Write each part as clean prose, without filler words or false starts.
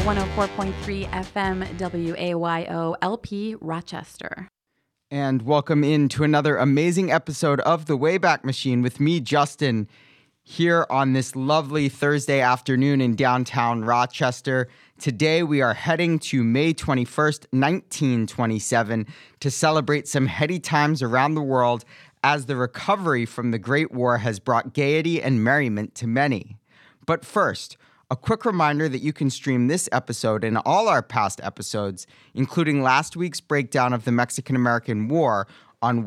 104.3 FM WAYO LP Rochester. And welcome into another amazing episode of The Wayback Machine with me, Justin, here on this lovely Thursday afternoon in downtown Rochester. Today we are heading to May 21st, 1927 to celebrate some heady times around the world as the recovery from the Great War has brought gaiety and merriment to many. But first, a quick reminder that you can stream this episode and all our past episodes, including last week's breakdown of the Mexican-American War, on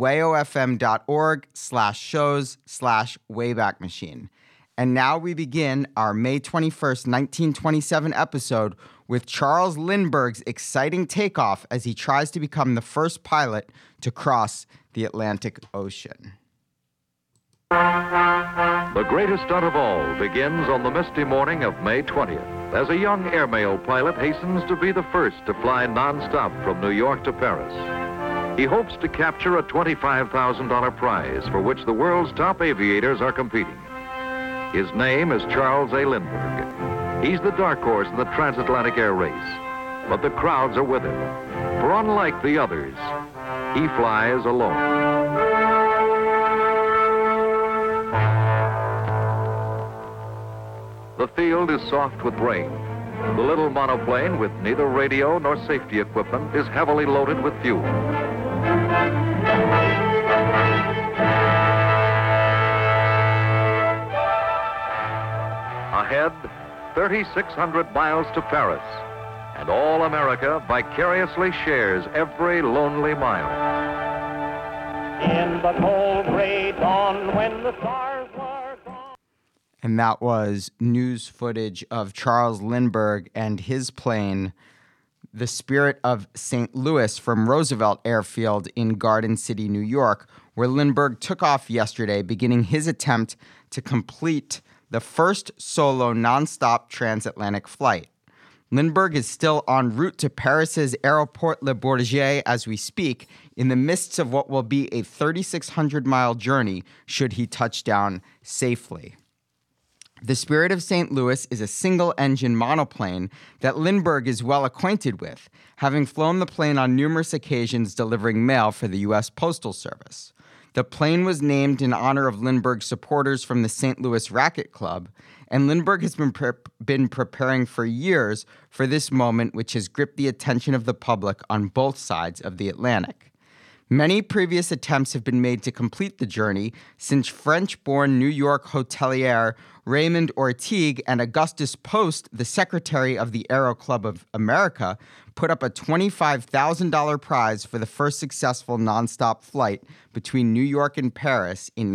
wayofm.org/shows/Wayback Machine. And now we begin our May 21st, 1927 episode with Charles Lindbergh's exciting takeoff as he tries to become the first pilot to cross the Atlantic Ocean. The greatest stunt of all begins on the misty morning of May 20th, as a young airmail pilot hastens to be the first to fly nonstop from New York to Paris. He hopes to capture a $25,000 prize for which the world's top aviators are competing. His name is Charles A. Lindbergh. He's the dark horse in the transatlantic air race, but the crowds are with him, for unlike the others, he flies alone. The field is soft with rain. The little monoplane, with neither radio nor safety equipment, is heavily loaded with fuel. Ahead, 3,600 miles to Paris, and all America vicariously shares every lonely mile. In the cold gray dawn when the stars were gone. And that was news footage of Charles Lindbergh and his plane, the Spirit of St. Louis, from Roosevelt Airfield in Garden City, New York, where Lindbergh took off yesterday, beginning his attempt to complete the first solo nonstop transatlantic flight. Lindbergh is still en route to Paris's Aéroport Le Bourget as we speak, in the midst of what will be a 3,600-mile journey should he touch down safely. The Spirit of St. Louis is a single-engine monoplane that Lindbergh is well acquainted with, having flown the plane on numerous occasions delivering mail for the U.S. Postal Service. The plane was named in honor of Lindbergh's supporters from the St. Louis Racquet Club, and Lindbergh has been preparing for years for this moment, which has gripped the attention of the public on both sides of the Atlantic. Many previous attempts have been made to complete the journey since French-born New York hotelier Raymond Ortigue and Augustus Post, the secretary of the Aero Club of America, put up a $25,000 prize for the first successful nonstop flight between New York and Paris in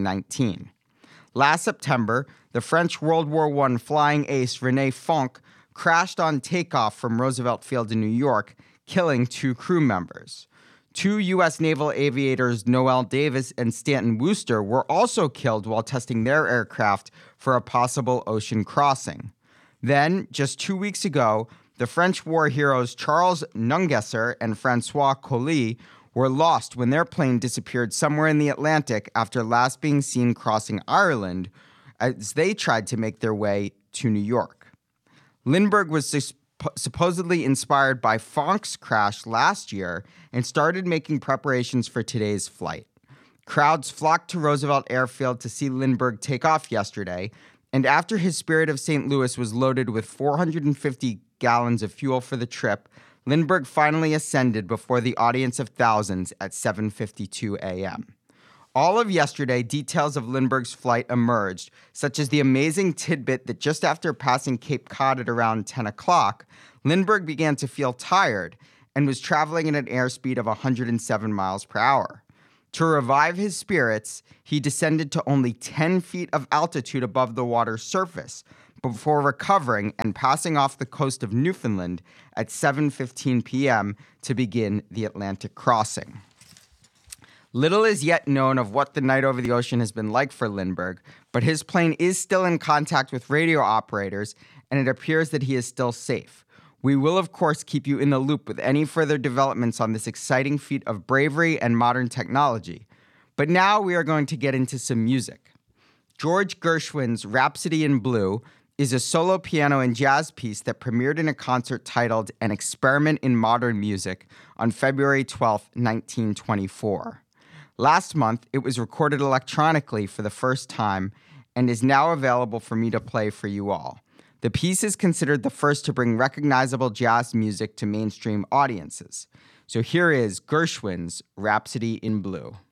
1919. Last September, the French World War I flying ace René Fonck crashed on takeoff from Roosevelt Field in New York, killing 2 crew members. 2 U.S. naval aviators, Noel Davis and Stanton Wooster, were also killed while testing their aircraft for a possible ocean crossing. Then, just 2 weeks ago, the French war heroes Charles Nungesser and Francois Colli were lost when their plane disappeared somewhere in the Atlantic after last being seen crossing Ireland as they tried to make their way to New York. Lindbergh was supposedly inspired by Fonck's crash last year and started making preparations for today's flight. Crowds flocked to Roosevelt Airfield to see Lindbergh take off yesterday, and after his Spirit of St. Louis was loaded with 450 gallons of fuel for the trip, Lindbergh finally ascended before the audience of thousands at 7:52 a.m. All of yesterday, details of Lindbergh's flight emerged, such as the amazing tidbit that just after passing Cape Cod at around 10 o'clock, Lindbergh began to feel tired and was traveling at an airspeed of 107 miles per hour. To revive his spirits, he descended to only 10 feet of altitude above the water's surface before recovering and passing off the coast of Newfoundland at 7:15 p.m. to begin the Atlantic crossing. Little is yet known of what the night over the ocean has been like for Lindbergh, but his plane is still in contact with radio operators, and it appears that he is still safe. We will, of course, keep you in the loop with any further developments on this exciting feat of bravery and modern technology. But now we are going to get into some music. George Gershwin's Rhapsody in Blue is a solo piano and jazz piece that premiered in a concert titled An Experiment in Modern Music on February 12, 1924. Last month, it was recorded electronically for the first time and is now available for me to play for you all. The piece is considered the first to bring recognizable jazz music to mainstream audiences. So here is Gershwin's Rhapsody in Blue.